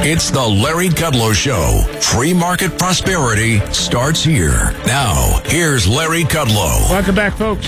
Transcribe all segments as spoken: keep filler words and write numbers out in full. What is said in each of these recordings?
It's the Larry Kudlow Show. Free market prosperity starts here. Now, here's Larry Kudlow. Welcome back, folks.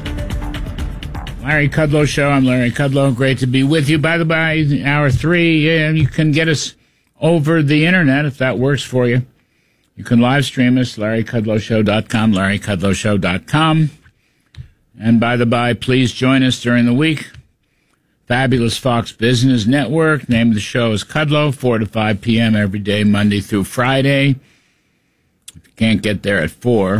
Larry Kudlow Show. I'm Larry Kudlow. Great to be with you. By the way, hour three, uh, you can get us over the internet if that works for you. You can live stream us, larry kudlow show dot com, larry kudlow show dot com. And by the by, please join us during the week. Fabulous Fox Business Network. Name of the show is Kudlow, four to five p.m. every day, Monday through Friday. If you can't get there at four,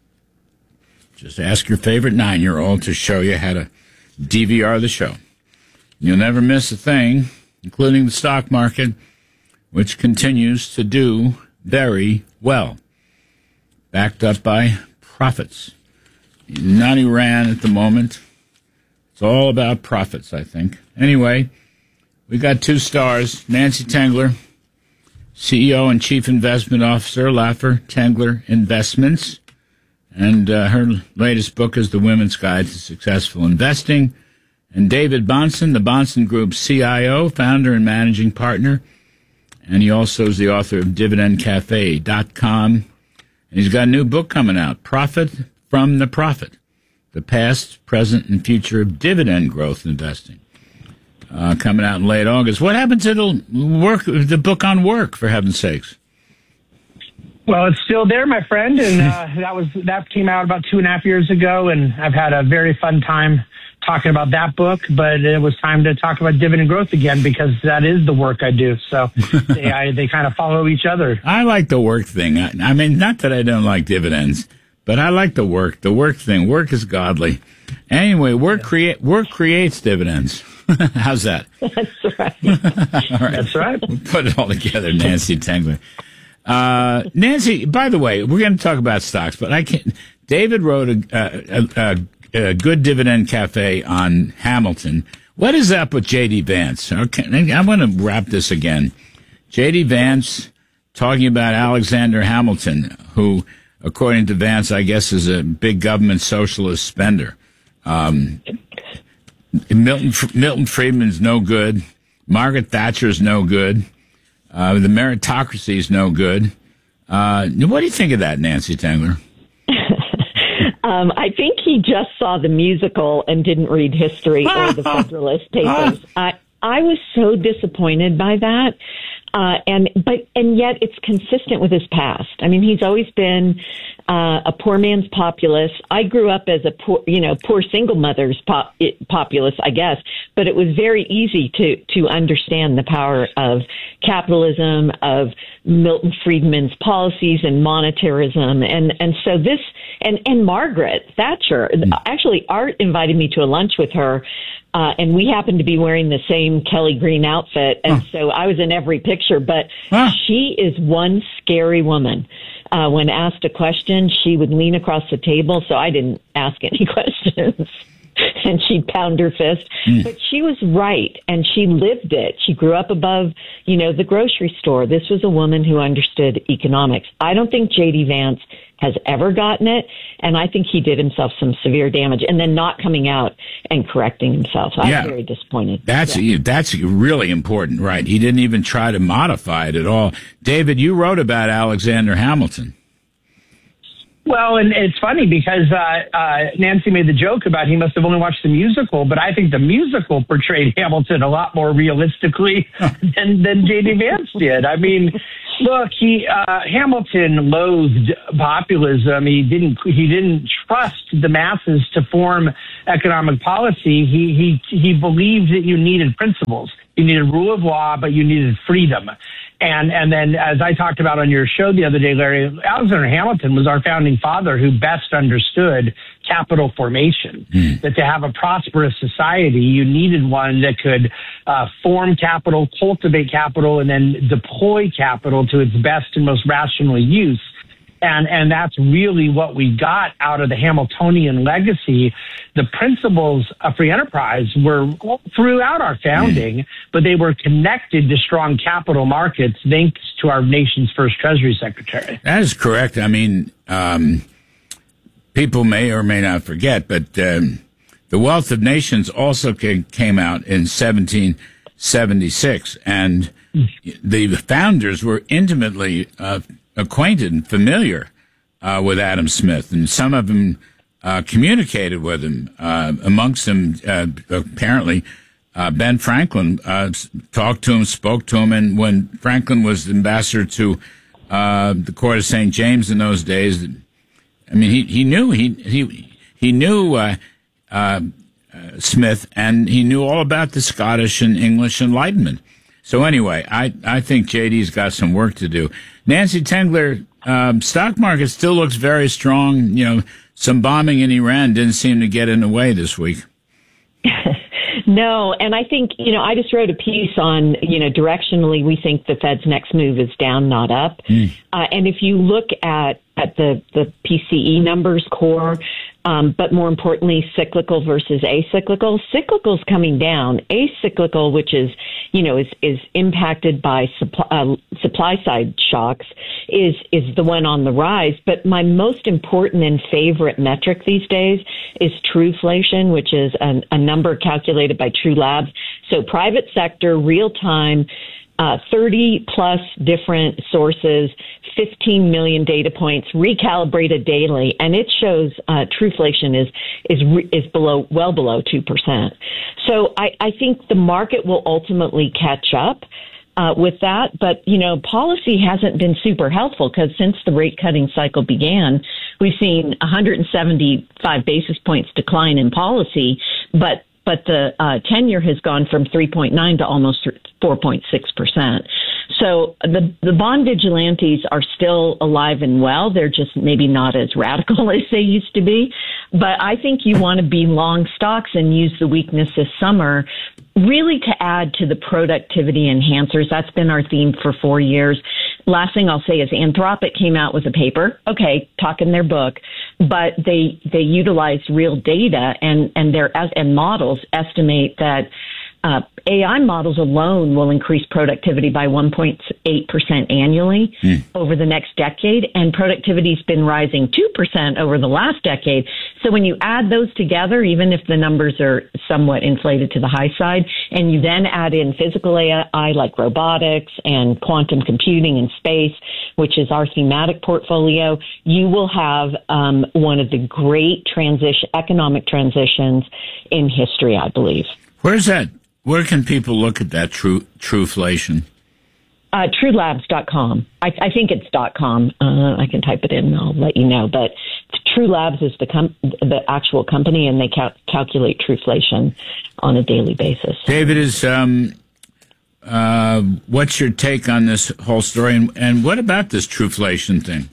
just ask your favorite nine-year-old to show you how to D V R the show. You'll never miss a thing, including the stock market, which continues to do very well, backed up by profits. Not Iran at the moment. It's all about profits, I think. Anyway, we got two stars. Nancy Tengler, C E O and Chief Investment Officer, Laffer Tengler Investments. And uh, her latest book is The Women's Guide to Successful Investing. And David Bahnsen, the Bahnsen Group C I O, founder and managing partner. And he also is the author of dividend cafe dot com. And he's got a new book coming out, Profit from the Profit. The Past, Present, and Future of Dividend Growth Investing, uh, coming out in late August. What happened to the work, the book on work, for heaven's sakes? Well, it's still there, my friend, and uh, that was that came out about two and a half years ago, and I've had a very fun time talking about that book, but it was time to talk about dividend growth again because that is the work I do. So they, I, they kind of follow each other. I like the work thing. I, I mean, not that I don't like dividends. But I like the work. The work thing. Work is godly. Anyway, work create work creates dividends. How's that? That's right. All right. That's right. We'll put it all together, Nancy Tengler. Uh, Nancy, by the way, we're going to talk about stocks, but I can't. David wrote a, a, a, a good dividend cafe on Hamilton. What is up with J D Vance? Okay, I'm going to wrap this again. J D Vance talking about Alexander Hamilton, who, according to Vance, I guess is a big government socialist spender. Um, Milton Milton Friedman's no good. Margaret Thatcher's no good. Uh, the meritocracy is no good. Uh, what do you think of that, Nancy Tengler? um, I think he just saw the musical and didn't read history or the Federalist Papers. I I was so disappointed by that. Uh, and but and yet it's consistent with his past. I mean, he's always been uh, a poor man's populist. I grew up as a poor, you know, poor single mother's pop, populist, I guess. But it was very easy to to understand the power of capitalism, of Milton Friedman's policies and monetarism, and and so this and and Margaret Thatcher. Actually, Art invited me to a lunch with her. Uh, and we happened to be wearing the same Kelly Green outfit, and huh. so I was in every picture. But huh. she is one scary woman. Uh, when asked a question, she would lean across the table, so I didn't ask any questions. And she'd pound her fist. Mm. But she was right, and she lived it. She grew up above, you know, the grocery store. This was a woman who understood economics. I don't think J D Vance has ever gotten it, and I think he did himself some severe damage, and then not coming out and correcting himself. I yeah. was very disappointed. That's yeah. that's really important, right? He didn't even try to modify it at all. David, you wrote about Alexander Hamilton. Well, and it's funny because uh, uh, Nancy made the joke about he must have only watched the musical, but I think the musical portrayed Hamilton a lot more realistically than, than J D Vance did. I mean, look, he uh, Hamilton loathed populism. He didn't he didn't trust the masses to form economic policy. He he he believed that you needed principles. You needed rule of law, but you needed freedom. And and then, as I talked about on your show the other day, Larry, Alexander Hamilton was our founding father who best understood capital formation. Mm. That to have a prosperous society, you needed one that could uh, form capital, cultivate capital, and then deploy capital to its best and most rational use. And and that's really what we got out of the Hamiltonian legacy. The principles of free enterprise were throughout our founding, mm. but they were connected to strong capital markets thanks to our nation's first Treasury Secretary. That is correct. I mean, um, people may or may not forget, but um, the Wealth of Nations also came out in seventeen seventy-six. And the founders were intimately uh, acquainted and familiar uh, with Adam Smith, and some of them uh, communicated with him. Uh, amongst them, uh, apparently, uh, Ben Franklin uh, talked to him, spoke to him, and when Franklin was ambassador to uh, the court of Saint James in those days, I mean, he, he knew he he he knew uh, uh, uh, Smith, and he knew all about the Scottish and English Enlightenment. So anyway, I, I think J D's got some work to do. Nancy Tengler, um, stock market still looks very strong. You know, some bombing in Iran didn't seem to get in the way this week. No, and I think, you know, I just wrote a piece on, you know, directionally, we think the Fed's next move is down, not up. Mm. Uh, and if you look at, at the, the P C E numbers, core, um, but more importantly, cyclical versus acyclical, cyclical's coming down. Acyclical, which is, you know, is, is impacted by supply, uh, supply side shocks, is, is the one on the rise. But my most important and favorite metric these days is Truflation, which is an, a number calculated by True Labs. So private sector, real time, uh, thirty plus different sources, fifteen million data points, recalibrated daily, and it shows uh, Truflation is is is below, well below two percent. So I, I think the market will ultimately catch up uh, with that, but you know, policy hasn't been super helpful because since the rate cutting cycle began, we've seen one hundred seventy-five basis points decline in policy, but but the uh, ten-year has gone from three point nine to almost four point six percent. So the the bond vigilantes are still alive and well. They're just maybe not as radical as they used to be. But I think you want to be long stocks and use the weakness this summer really to add to the productivity enhancers. That's been our theme for four years. Last thing I'll say is Anthropic came out with a paper, okay, talking their book, but they they utilized real data and and their and models estimate that uh, A I models alone will increase productivity by one point eight percent annually mm. over the next decade, and productivity's been rising two percent over the last decade. So when you add those together, even if the numbers are somewhat inflated to the high side, and you then add in physical A I like robotics and quantum computing and space, which is our thematic portfolio, you will have um, one of the great transition economic transitions in history, I believe. Where's that? Where can people look at that true Truflation? Uh, true labs dot com. I, I think it's .com. Uh, I can type it in and I'll let you know. But True Labs is the com- the actual company, and they cal- calculate Truflation on a daily basis. David, is um, uh, what's your take on this whole story, and, and what about this Truflation thing?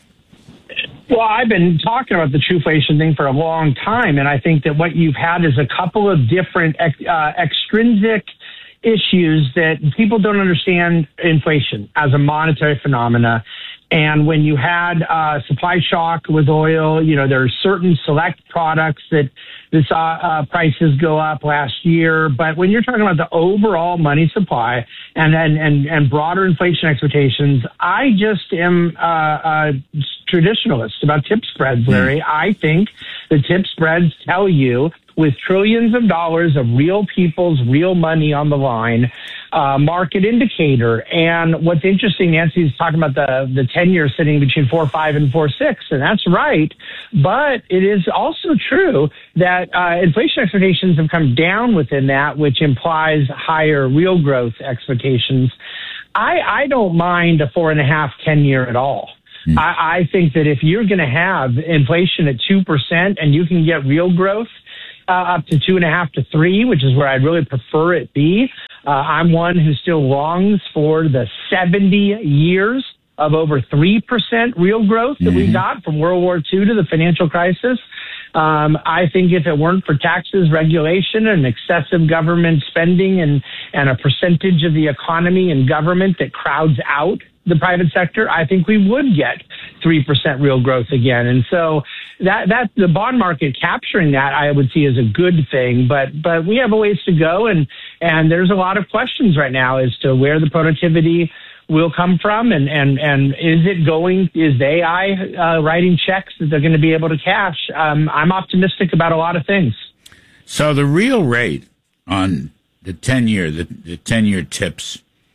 Well, I've been talking about the Truflation thing for a long time, and I think that what you've had is a couple of different uh, extrinsic issues that people don't understand inflation as a monetary phenomena. And when you had uh, supply shock with oil, you know, there are certain select products that the uh, uh, prices go up last year. But when you're talking about the overall money supply and and and, and broader inflation expectations, I just am uh, a traditionalist about tip spreads, Larry. Mm. I think the tip spreads tell you, with trillions of dollars of real people's real money on the line, uh, market indicator. And what's interesting, Nancy's talking about the, the ten-year sitting between four point five and four point six, and that's right. But it is also true that uh, inflation expectations have come down within that, which implies higher real growth expectations. I, I don't mind a four and a half, ten-year at all. Mm. I, I think that if you're going to have inflation at two percent and you can get real growth, Uh, up to two and a half to three, which is where I'd really prefer it be. Uh, I'm one who still longs for the seventy years of over three percent real growth that mm-hmm. we got from World War Two to the financial crisis. Um, I think if it weren't for taxes, regulation, and excessive government spending and, and a percentage of the economy and government that crowds out the private sector, I think we would get three percent real growth again. And so that, that the bond market capturing that, I would see as a good thing, but, but we have a ways to go. And, and there's a lot of questions right now as to where the productivity will come from. And, and, and is it going, is the A I uh, writing checks that they're going to be able to cash? Um, I'm optimistic about a lot of things. So the real rate on the ten-year, the, the ten-year tips,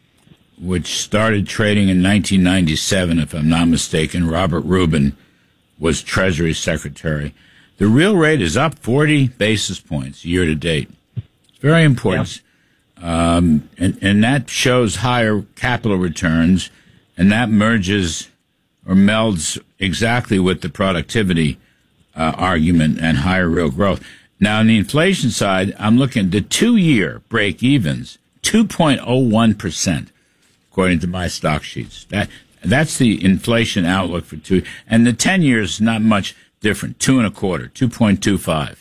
which started trading in nineteen ninety-seven, if I'm not mistaken. Robert Rubin was Treasury Secretary. The real rate is up forty basis points year to date. It's very important. Yeah. Um, and, and that shows higher capital returns, and that merges or melds exactly with the productivity uh, argument and higher real growth. Now, on the inflation side, I'm looking at the two-year break-evens, two point oh one percent, according to my stock sheets. That That's the inflation outlook for two. And the ten years, not much different, two and a quarter, two point two five.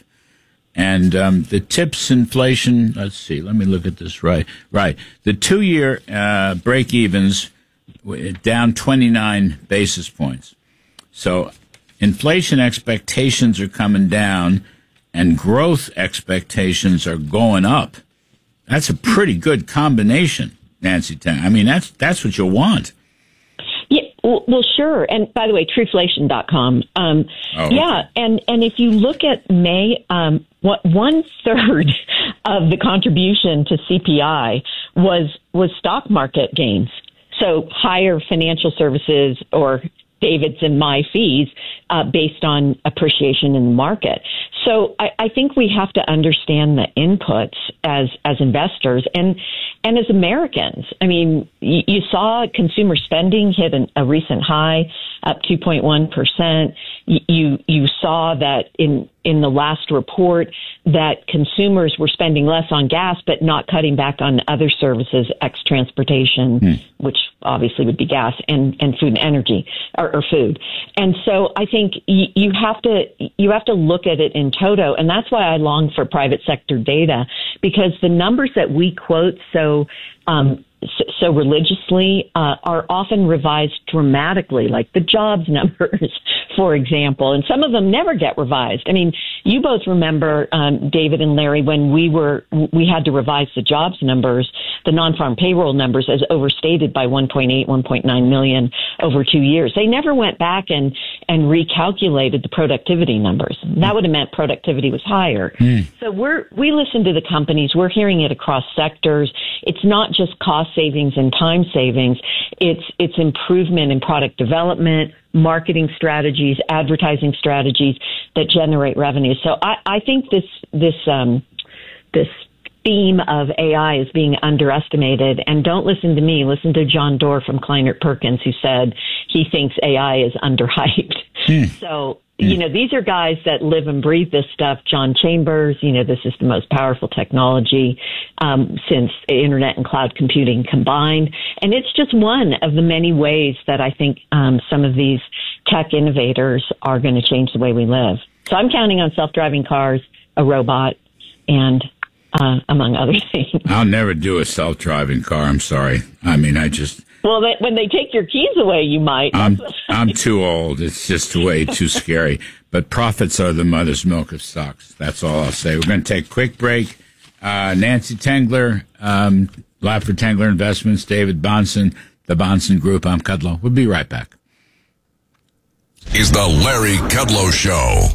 And um, the tips inflation, let's see, let me look at this right. Right. The two-year uh, break-evens down twenty-nine basis points. So inflation expectations are coming down and growth expectations are going up. That's a pretty good combination, Nancy Tang. I mean, that's that's what you want. Yeah, well, well, sure. And by the way, Trueflation dot com. Um, oh, okay. Yeah, and, and if you look at May, um, what one third of the contribution to C P I was was stock market gains. So higher financial services or David's and my fees uh, based on appreciation in the market. So I, I think we have to understand the inputs as as investors and and as Americans. I mean, you, you saw consumer spending hit an, a recent high, up two point one percent. You you saw that in in the last report that consumers were spending less on gas, but not cutting back on other services, ex transportation, hmm. which obviously would be gas, and, and food and energy or, or food. And so I think y- you have to you have to look at it in toto, and that's why I long for private sector data, because the numbers that we quote so um, so, so religiously uh, are often revised dramatically, like the jobs numbers, for example, and some of them never get revised. I mean, you both remember, um, David and Larry, when we were we had to revise the jobs numbers, the non-farm payroll numbers, as overstated by one point eight, one point nine million over two years. They never went back and and recalculated the productivity numbers. That would have meant productivity was higher. Mm. So we're we listen to the companies. We're hearing it across sectors. It's not just cost savings and time savings. It's it's improvement in product development, marketing strategies, advertising strategies that generate revenue. So I, I think this this um, this theme of A I is being underestimated. And don't listen to me. Listen to John Doerr from Kleinert Perkins, who said he thinks A I is underhyped. Hmm. So, you know, these are guys that live and breathe this stuff. John Chambers, you know, this is the most powerful technology um, since internet and cloud computing combined. And it's just one of the many ways that I think um, some of these tech innovators are going to change the way we live. So I'm counting on self-driving cars, a robot, and uh, among other things. I'll never do a self-driving car. I'm sorry. I mean, I just... Well, they, when they take your keys away, you might. I'm I'm too old. It's just way too scary. But profits are the mother's milk of stocks. That's all I'll say. We're going to take a quick break. Uh, Nancy Tengler, um, Laffer Tengler Investments, David Bahnsen, the Bahnsen Group. I'm Kudlow. We'll be right back. Is the Larry Kudlow Show.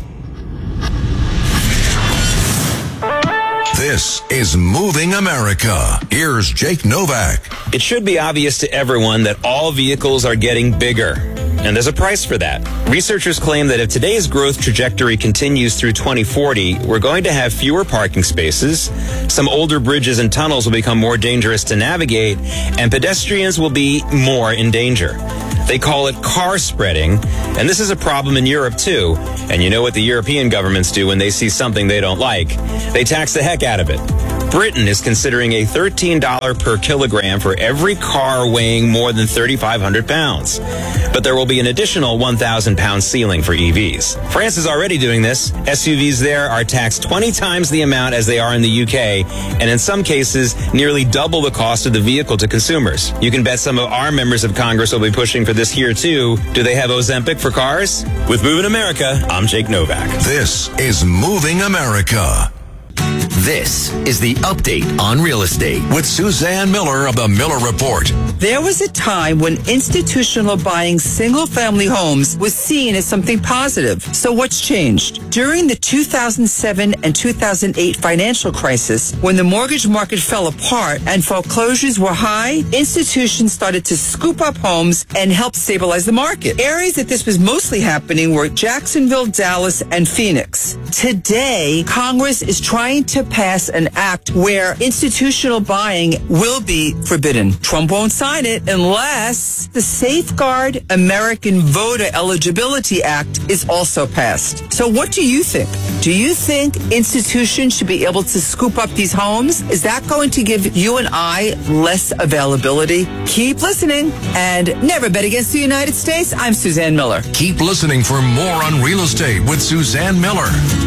This is Moving America. Here's Jake Novak. It should be obvious to everyone that all vehicles are getting bigger, and there's a price for that. Researchers claim that if today's growth trajectory continues through twenty forty, we're going to have fewer parking spaces, some older bridges and tunnels will become more dangerous to navigate, and pedestrians will be more in danger. They call it car spreading, and this is a problem in Europe too. And you know what the European governments do when they see something they don't like? They tax the heck out of it. Britain is considering a thirteen dollars per kilogram for every car weighing more than thirty-five hundred pounds. But there will be an additional one thousand pound ceiling for E Vs. France is already doing this. S U Vs there are taxed twenty times the amount as they are in the U K, and in some cases, nearly double the cost of the vehicle to consumers. You can bet some of our members of Congress will be pushing for this here too. Do they have Ozempic for cars? With Moving America, I'm Jake Novak. This is Moving America. This is the Update on Real Estate with Suzanne Miller of the Miller Report. There was a time when institutional buying single-family homes was seen as something positive. So what's changed? During the two thousand seven and two thousand eight financial crisis, when the mortgage market fell apart and foreclosures were high, institutions started to scoop up homes and help stabilize the market. Areas that this was mostly happening were Jacksonville, Dallas, and Phoenix. Today, Congress is trying to pass an act where institutional buying will be forbidden. Trump won't sign it unless the Safeguard American Voter Eligibility Act is also passed. So what do you think? Do you think institutions should be able to scoop up these homes? Is that going to give you and I less availability? Keep listening and never bet against the United States. I'm Suzanne Miller. Keep listening for more on real estate with Suzanne Miller.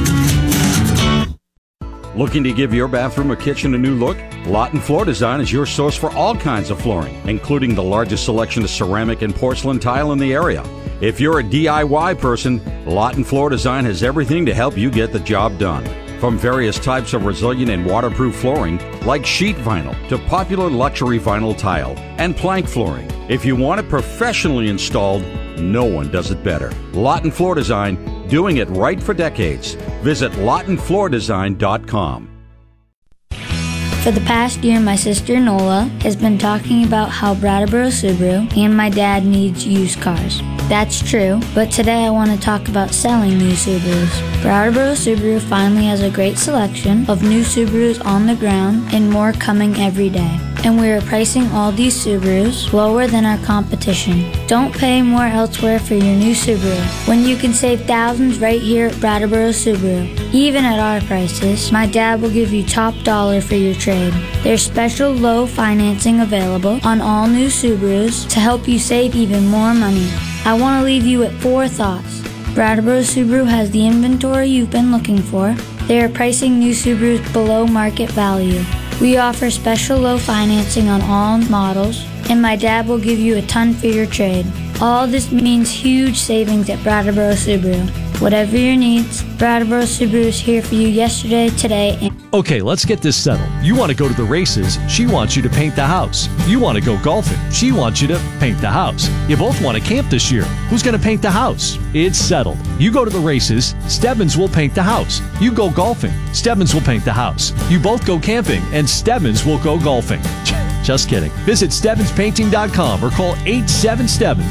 Looking to give your bathroom or kitchen a new look? Lawton Floor Design is your source for all kinds of flooring, including the largest selection of ceramic and porcelain tile in the area. If you're a D I Y person, Lawton Floor Design has everything to help you get the job done. From various types of resilient and waterproof flooring, like sheet vinyl, to popular luxury vinyl tile and plank flooring. If you want it professionally installed, no one does it better. Lawton Floor Design, doing it right for decades. Visit lawton floor design dot com. For the past year, my sister Nola has been talking about how Brattleboro Subaru and my dad needs used cars. That's true, but today I want to talk about selling new Subarus. Brattleboro Subaru finally has a great selection of new Subarus on the ground and more coming every day. And we are pricing all these Subarus lower than our competition. Don't pay more elsewhere for your new Subaru when you can save thousands right here at Brattleboro Subaru. Even at our prices, my dad will give you top dollar for your trade. There's special low financing available on all new Subarus to help you save even more money. I want to leave you with four thoughts. Brattleboro Subaru has the inventory you've been looking for. They are pricing new Subarus below market value. We offer special low financing on all models, and my dad will give you a ton for your trade. All this means huge savings at Brattleboro Subaru. Whatever your needs, Brattleboro Subaru is here for you yesterday, today, and... Okay, let's get this settled. You want to go to the races, she wants you to paint the house. You want to go golfing, she wants you to paint the house. You both want to camp this year. Who's going to paint the house? It's settled. You go to the races, Stebbins will paint the house. You go golfing, Stebbins will paint the house. You both go camping, and Stebbins will go golfing. Just kidding. Visit Stebbins Painting dot com or call eight seven Stebbins.